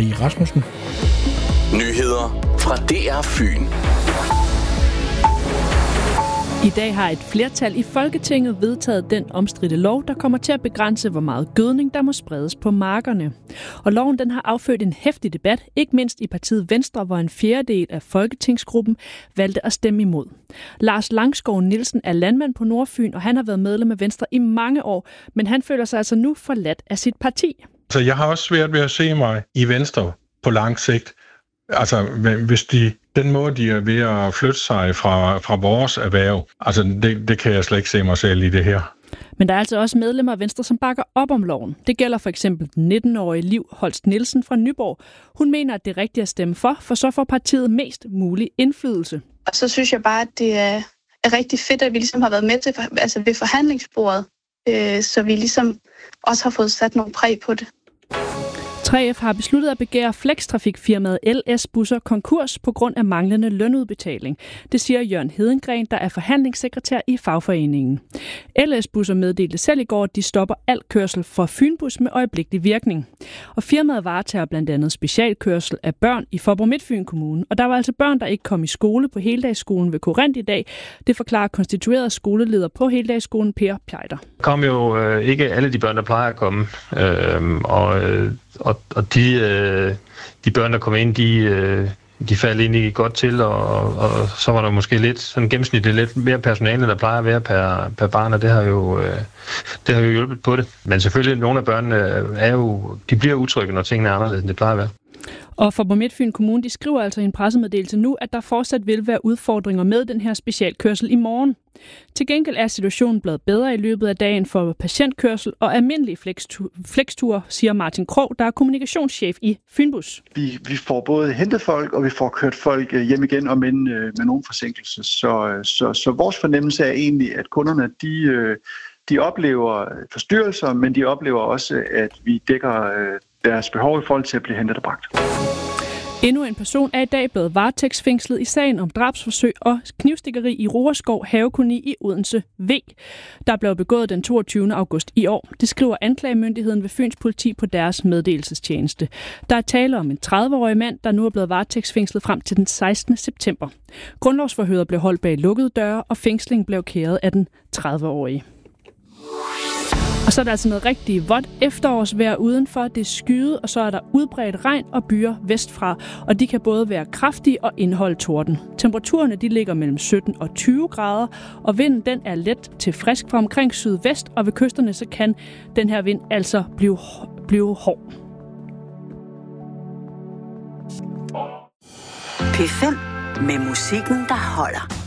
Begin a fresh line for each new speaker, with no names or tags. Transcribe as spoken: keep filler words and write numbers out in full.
i Rasmussen.
Nyheder fra D R Fyn.
I dag har et flertal i Folketinget vedtaget den omstridte lov, der kommer til at begrænse, hvor meget gødning, der må spredes på markerne. Og loven den har affødt en heftig debat, ikke mindst i partiet Venstre, hvor en fjerdedel af folketingsgruppen valgte at stemme imod. Lars Langskov Nielsen er landmand på Nordfyn, og han har været medlem af Venstre i mange år, men han føler sig altså nu forladt af sit parti.
Så jeg har også svært ved at se mig i Venstre på lang sigt. Altså, hvis de, den måde, de er ved at flytte sig fra, fra vores erhverv, altså det, det kan jeg slet ikke se mig selv i det her.
Men der er altså også medlemmer af Venstre, som bakker op om loven. Det gælder for eksempel den nitten-årige Liv Holst Nielsen fra Nyborg. Hun mener, at det er rigtigt at stemme for, for så får partiet mest mulig indflydelse.
Og så synes jeg bare, at det er, er rigtig fedt, at vi ligesom har været med til altså ved forhandlingsbordet, øh, så vi ligesom også har fået sat nogle præg på det.
tre F har besluttet at begære flextrafikfirmaet L S Busser konkurs på grund af manglende lønudbetaling. Det siger Jørgen Hedengren, der er forhandlingssekretær i fagforeningen. L S Busser meddelte selv i går, at de stopper al kørsel for Fynbus med øjeblikkelig virkning. Og firmaet varetager blandt andet specialkørsel af børn i Faaborg Midtfyn Kommune. Og der var altså børn, der ikke kom i skole på heldagsskolen ved Korinth i dag. Det forklarer konstitueret skoleleder på heldagsskolen Per Pjejder.
Der kom jo øh, ikke alle de børn, der plejer at komme. Øh, og øh, Og, og de, øh, de børn, der kom ind, de, øh, de faldt egentlig godt til, og, og så var der måske lidt sådan gennemsnitligt lidt mere personale, der plejer at være per, per barn, og det har jo øh, det har jo hjulpet på det. Men selvfølgelig, nogle af børnene er jo, de bliver utrygge, når tingene er anderledes, end det plejer at være.
Og Faaborg Midtfyn Kommune, de skriver altså i en pressemeddelelse nu, at der fortsat vil være udfordringer med den her specialkørsel i morgen. Til gengæld er situationen blevet bedre i løbet af dagen for patientkørsel og almindelig flextur, siger Martin Krog, der er kommunikationschef i Fynbus.
Vi, vi får både hentet folk, og vi får kørt folk hjem igen, og med, med nogle forsinkelser. Så, så, så vores fornemmelse er egentlig, at kunderne de, de oplever forstyrrelser, men de oplever også, at vi dækker deres behov i forhold til at blive hentet og bragt.
Endnu en person er i dag blevet varetægtsfængslet i sagen om drabsforsøg og knivstikkeri i Roerskov Havekoloni i Odense V. Der blev begået den toogtyvende august i år. Det skriver anklagemyndigheden ved Fyns Politi på deres meddelelsestjeneste. Der er tale om en tredive-årig mand, der nu er blevet varetægtsfængslet frem til den sekstende september. Grundlovsforhøret blev holdt bag lukkede døre, og fængslingen blev kæret af den tredive-årige. Og så er der altså noget rigtig vådt efterårsvejr udenfor. Det er skyet, og så er der udbredt regn og byer vestfra. Og de kan både være kraftige og indeholde torden. Temperaturerne de ligger mellem sytten og tyve grader, og vinden den er let til frisk fra omkring sydvest. Og ved kysterne så kan den her vind altså blive, blive hård.
P fem med musikken, der holder.